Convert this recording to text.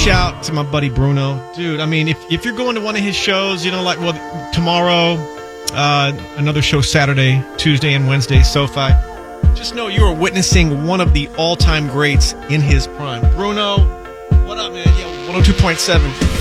shout to my buddy Bruno. Dude, I mean, if you're going to one of his shows, tomorrow, another show Saturday, Tuesday, and Wednesday, SoFi, just know you are witnessing one of the all-time greats in his prime. Bruno, what up, man? Yeah, 102.7.